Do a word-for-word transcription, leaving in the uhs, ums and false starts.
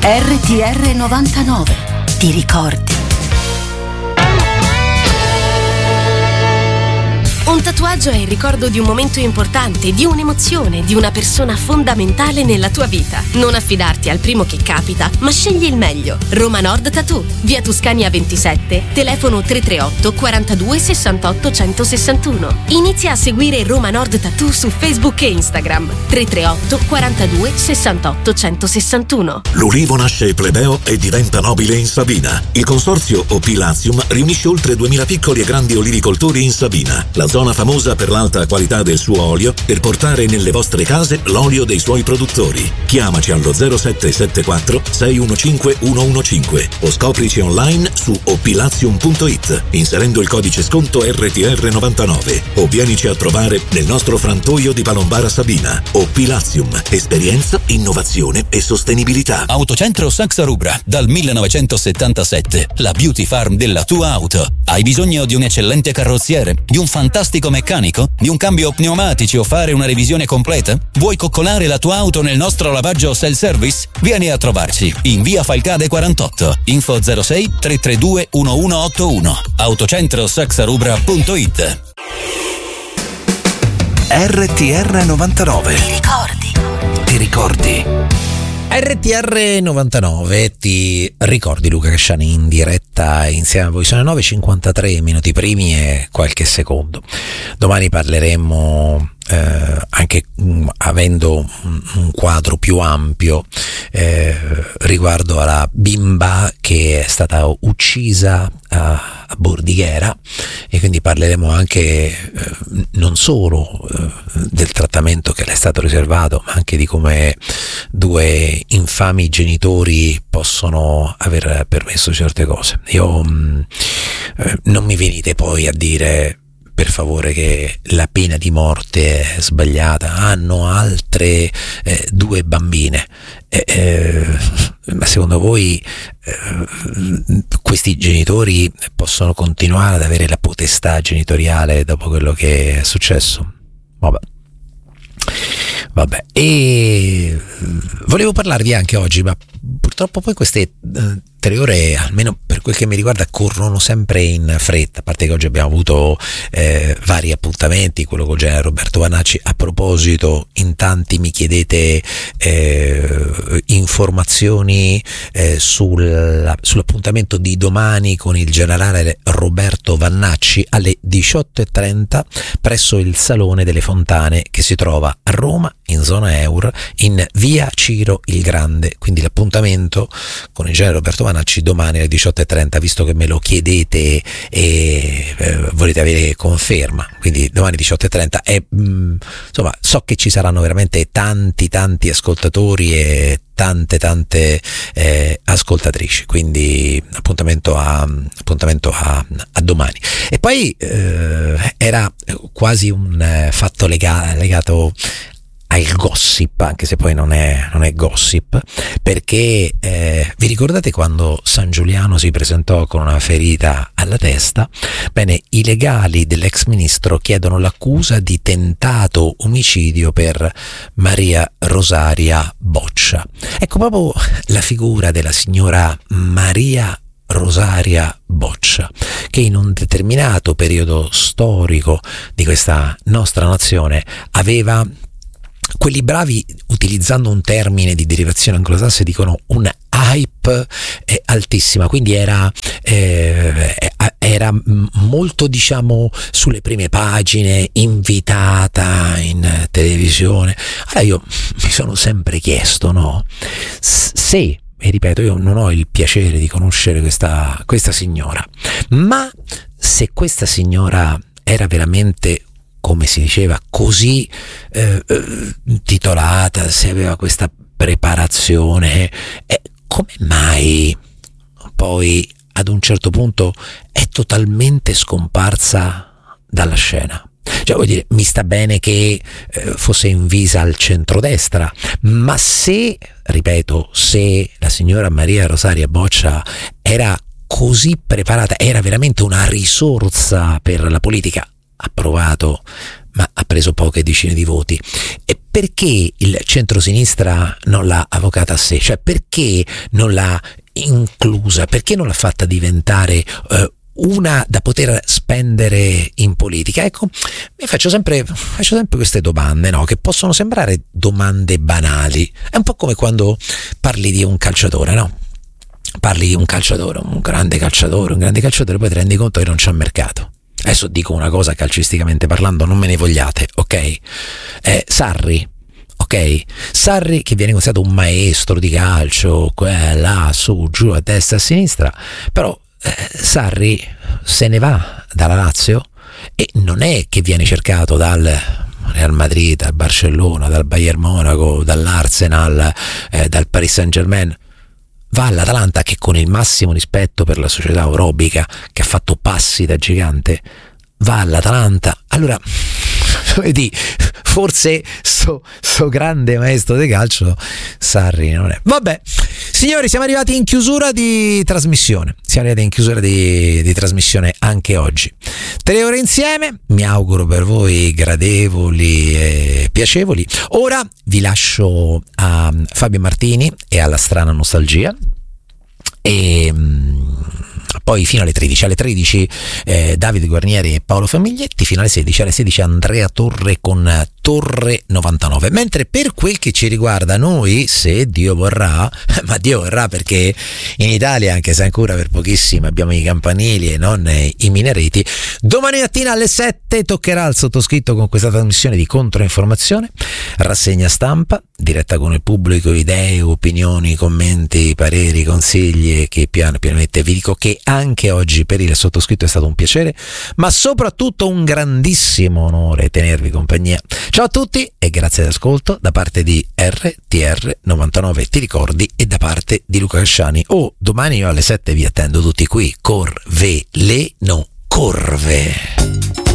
R T R novantanove. Ti ricordi? Un tatuaggio è il ricordo di un momento importante, di un'emozione, di una persona fondamentale nella tua vita. Non affidarti al primo che capita, ma scegli il meglio. Roma Nord Tattoo, via Tuscania ventisette, telefono tre tre otto quarantadue sessantotto centosessantuno. Inizia a seguire Roma Nord Tattoo su Facebook e Instagram. tre tre otto quarantadue sessantotto centosessantuno. L'ulivo nasce plebeo e diventa nobile in Sabina. Il consorzio O P Latium riunisce oltre duemila piccoli e grandi olivicoltori in Sabina, la zona famosa per l'alta qualità del suo olio, per portare nelle vostre case l'olio dei suoi produttori. Chiamaci allo zero sette sette quattro sei uno cinque uno uno cinque o scoprici online su opilatium punto it inserendo il codice sconto R T R novantanove o vienici a trovare nel nostro frantoio di Palombara Sabina. O P Latium, esperienza, innovazione e sostenibilità. Autocentro Saxa Rubra, dal millenovecentosettantasette, la beauty farm della tua auto. Hai bisogno di un eccellente carrozziere, di un fantastico meccanico, di un cambio pneumatici o fare una revisione completa? Vuoi coccolare la tua auto nel nostro lavaggio self-service? Vieni a trovarci in via Falcade quarantotto. Info zero sei tre tre due uno uno otto uno. autocentro saxarubra punto it. R T R novantanove. Ti ricordi? Ti ricordi? R T R novantanove, ti ricordi Luca Casciani in diretta insieme a voi? Sono le nove e cinquantatré minuti primi e qualche secondo. Domani parleremo eh, anche mh, avendo un, un quadro più ampio eh, riguardo alla bimba che è stata uccisa a, a Bordighera, e quindi parleremo anche eh, non solo eh, del trattamento che le è stato riservato, ma anche di come due infami genitori possono aver permesso certe cose. Io mh, eh, non mi venite poi a dire per favore che la pena di morte è sbagliata, hanno altre eh, due bambine, eh, eh, ma secondo voi eh, questi genitori possono continuare ad avere la potestà genitoriale dopo quello che è successo? Vabbè. Vabbè, e volevo parlarvi anche oggi, ma purtroppo poi queste eh, tre ore, almeno per quel che mi riguarda, corrono sempre in fretta, a parte che oggi abbiamo avuto eh, vari appuntamenti, quello con il generale Roberto Vannacci. A proposito, in tanti mi chiedete eh, informazioni eh, sul, sull'appuntamento di domani con il generale Roberto Vannacci alle diciotto e trenta presso il Salone delle Fontane, che si trova a Roma, in zona Eur, in via Ciro il Grande. Quindi l'appuntamento con il generale Roberto Vannacci domani alle diciotto e trenta, visto che me lo chiedete e eh, volete avere conferma. Quindi domani diciotto e trenta e mh, insomma, so che ci saranno veramente tanti tanti ascoltatori e tante tante eh, ascoltatrici, quindi appuntamento a appuntamento a, a domani. E poi eh, era quasi un eh, fatto lega, legato al gossip, anche se poi non è, non è gossip, perché eh, vi ricordate quando San Giuliano si presentò con una ferita alla testa? Bene, i legali dell'ex ministro chiedono l'accusa di tentato omicidio per Maria Rosaria Boccia. Ecco, proprio la figura della signora Maria Rosaria Boccia, che in un determinato periodo storico di questa nostra nazione aveva, quelli bravi, utilizzando un termine di derivazione anglosassone, dicono un hype eh, altissima, quindi era eh, era molto, diciamo, sulle prime pagine, invitata in televisione. Allora io mi sono sempre chiesto, no, se, e ripeto, io non ho il piacere di conoscere questa, questa signora, ma se questa signora era veramente, come si diceva, così eh, titolata, se aveva questa preparazione, eh, come mai poi ad un certo punto è totalmente scomparsa dalla scena? Cioè, vuol dire, mi sta bene che eh, fosse invisa al centrodestra, ma se, ripeto, se la signora Maria Rosaria Boccia era così preparata, era veramente una risorsa per la politica, ha provato ma ha preso poche decine di voti. E perché il centrosinistra non l'ha avvocata a sé? Cioè, perché non l'ha inclusa? Perché non l'ha fatta diventare eh, una da poter spendere in politica? Ecco, mi faccio sempre, faccio sempre queste domande, no? Che possono sembrare domande banali. È un po' come quando parli di un calciatore, no? Parli di un calciatore, un grande calciatore, un grande calciatore, poi ti rendi conto che non c'è mercato. Adesso dico una cosa calcisticamente parlando, non me ne vogliate, ok? Eh, Sarri, ok? Sarri che viene considerato un maestro di calcio, qua, là, su, giù, a destra, a sinistra, però eh, Sarri se ne va dalla Lazio e non è che viene cercato dal Real Madrid, dal Barcellona, dal Bayern Monaco, dall'Arsenal, eh, dal Paris Saint-Germain. Va all'Atalanta, che con il massimo rispetto per la società orobica, che ha fatto passi da gigante, va all'Atalanta. Allora, vedi, forse sto, sto grande maestro di calcio Sarri non è. Vabbè, signori, siamo arrivati in chiusura di trasmissione. Siamo arrivati in chiusura di, di trasmissione anche oggi. Tre ore insieme, mi auguro per voi gradevoli e piacevoli. Ora vi lascio a Fabio Martini e alla strana nostalgia. E poi fino alle tredici, alle tredici eh, Davide Guarnieri e Paolo Famiglietti, fino alle sedici, alle sedici Andrea Torre con Torre novantanove. Mentre per quel che ci riguarda noi, se Dio vorrà, ma Dio vorrà, perché in Italia, anche se ancora per pochissimo abbiamo i campanili e non i minareti, domani mattina alle sette toccherà al sottoscritto con questa trasmissione di controinformazione, rassegna stampa diretta con il pubblico, idee, opinioni, commenti, pareri, consigli, che piano pianamente vi dico che anche oggi per il sottoscritto è stato un piacere, ma soprattutto un grandissimo onore tenervi compagnia. Ciao a tutti e grazie all'ascolto da parte di R T R novantanove, ti ricordi, e da parte di Luca Casciani. Oh, domani io alle sette vi attendo tutti qui, Corveleno Corve.